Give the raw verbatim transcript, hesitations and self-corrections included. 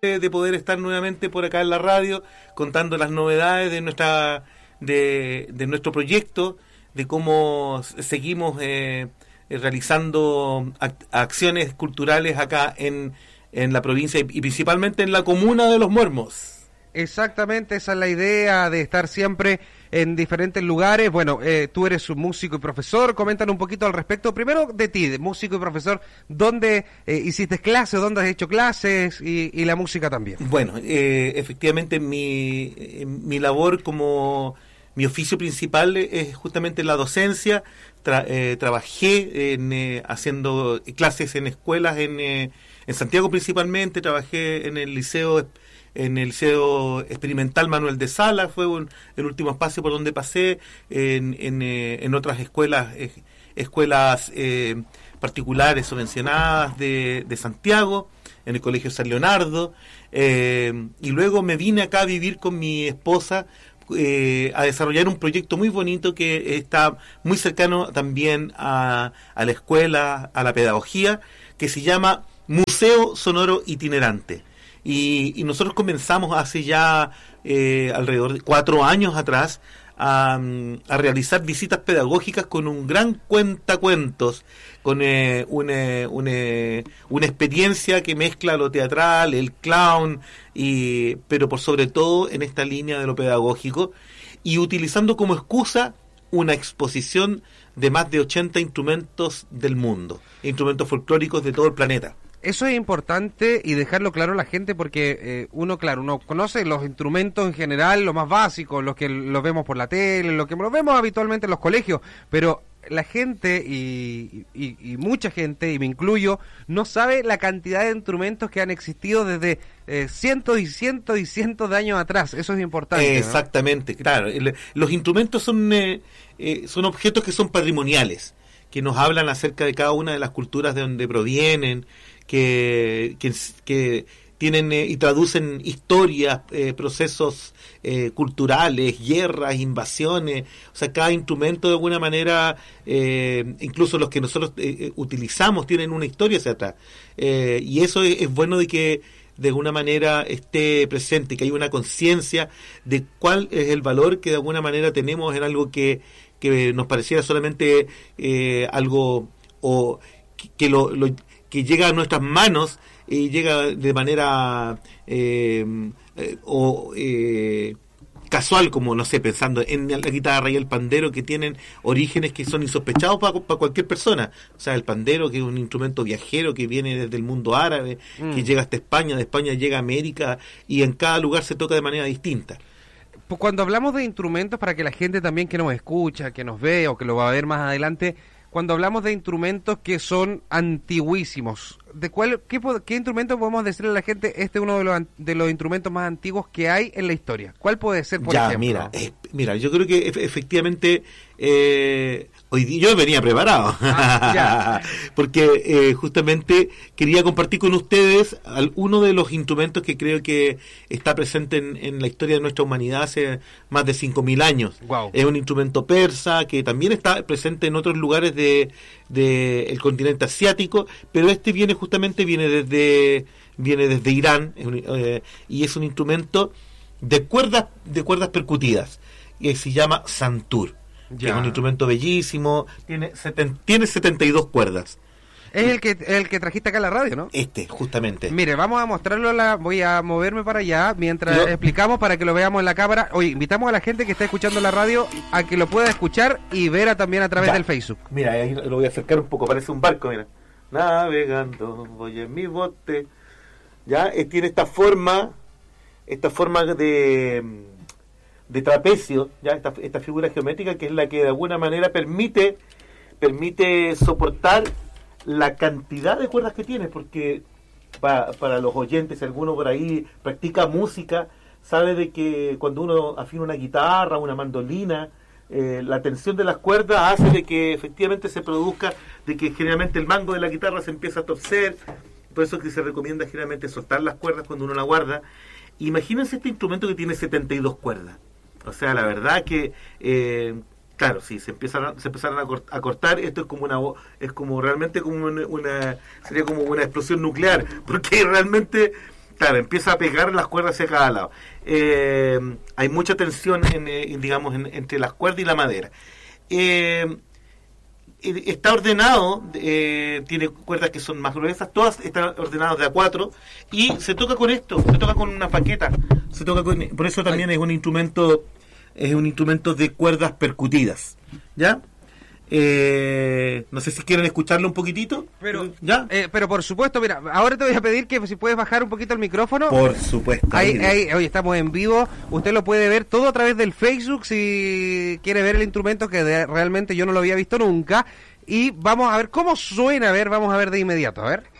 de, de poder estar nuevamente por acá en la radio contando las novedades de nuestra de, de nuestro proyecto, de cómo seguimos eh, realizando ac- acciones culturales acá en, en la provincia y, y principalmente en la comuna de Los Muermos. Exactamente, esa es la idea de estar siempre en diferentes lugares. Bueno, eh, tú eres un músico y profesor, coméntanos un poquito al respecto. Primero de ti, de músico y profesor, ¿dónde eh, hiciste clases, dónde has hecho clases y, y la música también? Bueno, eh, efectivamente mi, eh, mi labor como mi oficio principal es justamente la docencia. Tra- eh, trabajé en, eh, haciendo clases en escuelas en, eh, en Santiago principalmente, trabajé en el liceo en el Liceo Experimental Manuel de Sala, fue un, el último espacio por donde pasé, en, en, eh, en otras escuelas eh, escuelas eh, particulares subvencionadas de, de Santiago, en el Colegio San Leonardo, eh, y luego me vine acá a vivir con mi esposa eh, a desarrollar un proyecto muy bonito que está muy cercano también a, a la escuela, a la pedagogía, que se llama Museo Sonoro Itinerante. Y, y nosotros comenzamos hace ya eh, alrededor de cuatro años atrás a, a realizar visitas pedagógicas con un gran cuentacuentos, con eh, una, una, una experiencia que mezcla lo teatral, el clown, y, pero por sobre todo en esta línea de lo pedagógico, y utilizando como excusa una exposición de más de ochenta instrumentos del mundo, instrumentos folclóricos de todo el planeta. Eso es importante y dejarlo claro a la gente porque eh, uno, claro, uno conoce los instrumentos en general, los más básicos, los que los vemos por la tele, los que los vemos habitualmente en los colegios, pero la gente y, y, y mucha gente, y me incluyo, no sabe la cantidad de instrumentos que han existido desde eh, cientos y cientos y cientos de años atrás. Eso es importante, eh, Exactamente, ¿no? Claro. El, los instrumentos son, eh, eh, son objetos que son patrimoniales, que nos hablan acerca de cada una de las culturas de donde provienen, que, que, que tienen eh, y traducen historias, eh, procesos eh, culturales, guerras, invasiones. O sea, cada instrumento de alguna manera, eh, incluso los que nosotros eh, utilizamos, tienen una historia hacia atrás. Eh, y eso es, es bueno de que de alguna manera esté presente, que haya una conciencia de cuál es el valor que de alguna manera tenemos en algo que, que nos pareciera solamente eh, algo o que, que lo, lo que llega a nuestras manos y llega de manera eh, eh, o eh, casual, como no sé, pensando en la guitarra y el pandero, que tienen orígenes que son insospechados para pa cualquier persona. O sea, el pandero, que es un instrumento viajero que viene desde el mundo árabe, mm. que llega hasta España, de España llega a América, y en cada lugar se toca de manera distinta. Cuando hablamos de instrumentos, para que la gente también que nos escucha, que nos ve o que lo va a ver más adelante, cuando hablamos de instrumentos que son antiguísimos, ¿de cuál, qué, qué instrumento podemos decirle a la gente? Este es uno de los, de los instrumentos más antiguos que hay en la historia. ¿Cuál puede ser, por ya, ejemplo? Mira, eh, mira, yo creo que efectivamente eh, hoy día yo venía preparado, ah, ya. porque eh, justamente quería compartir con ustedes uno de los instrumentos que creo que está presente en, en la historia de nuestra humanidad hace más de cinco mil años. Wow. Es un instrumento persa que también está presente en otros lugares de, de el continente asiático, pero este viene justamente viene desde viene desde Irán, eh, y es un instrumento de cuerdas de cuerdas percutidas que se llama santur. Que es un instrumento bellísimo, tiene, seten, tiene setenta y dos cuerdas. Es el que el que trajiste acá a la radio, ¿no? Este, justamente. Mire, vamos a mostrarlo, la, voy a moverme para allá mientras Yo, explicamos para que lo veamos en la cámara. Oye, invitamos a la gente que está escuchando la radio a que lo pueda escuchar y ver a, también a través ya. del Facebook. Mira, ahí lo voy a acercar un poco, parece un barco, mira. Navegando, voy en mi bote. Ya, eh, tiene esta forma, esta forma de... de trapecio, ya esta, esta figura geométrica que es la que de alguna manera permite permite soportar la cantidad de cuerdas que tiene, porque para, para los oyentes, si alguno por ahí practica música, sabe de que cuando uno afina una guitarra, una mandolina, eh, la tensión de las cuerdas hace de que efectivamente se produzca, de que generalmente el mango de la guitarra se empieza a torcer, por eso es que se recomienda generalmente soltar las cuerdas cuando uno la guarda. Imagínense este instrumento que tiene setenta y dos cuerdas. O sea, la verdad que, eh, claro, si se empiezan, se empezaran a, cort, a cortar, esto es como una, es como realmente como una, una, sería como una explosión nuclear, porque realmente Claro, empieza a pegar las cuerdas hacia cada lado. Eh, hay mucha tensión, en, eh, digamos, en, entre las cuerdas y la madera. Eh, está ordenado, eh, tiene cuerdas que son más gruesas, todas están ordenadas de a cuatro, y se toca con esto, se toca con una paqueta, se toca con, por eso también es un instrumento, es un instrumento de cuerdas percutidas, ¿ya? Eh, no sé si quieren escucharlo un poquitito. Pero, ¿ya? Eh, pero por supuesto, mira, ahora te voy a pedir que si puedes bajar un poquito el micrófono. Por supuesto. Ahí, ahí, hoy estamos en vivo. Usted lo puede ver todo a través del Facebook si quiere ver el instrumento, que de, realmente yo no lo había visto nunca. Y vamos a ver cómo suena. A ver, vamos a ver de inmediato. A ver.